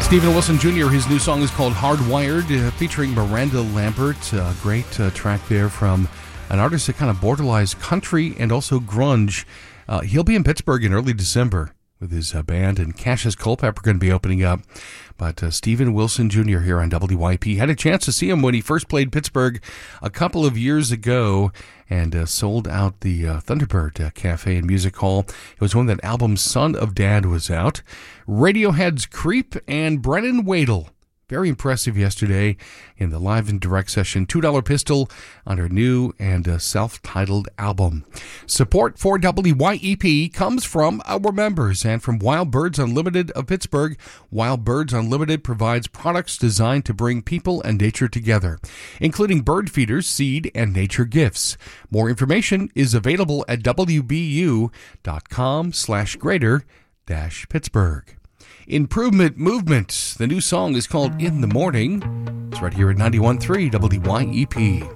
Steven Wilson Jr., his new song is called Hardwired, featuring Miranda Lambert. Great track there from an artist that kind of borderlines country and also grunge. He'll be in Pittsburgh in early December with his band, and Cassius Culpepper going to be opening up. But Steven Wilson Jr. here on WYP. Had a chance to see him when he first played Pittsburgh a couple of years ago and sold out the Thunderbird Cafe and Music Hall. It was when that album Son of Dad was out. Radiohead's Creep and Brennan Wadle. Very impressive yesterday in the live and direct session. $2 Pistol on her new and self-titled album. Support for WYEP comes from our members and from Wild Birds Unlimited of Pittsburgh. Wild Birds Unlimited provides products designed to bring people and nature together, including bird feeders, seed, and nature gifts. More information is available at wbu.com/greater-Pittsburgh. Improvement Movement. The new song is called In the Morning. It's right here at 91.3 WYEP.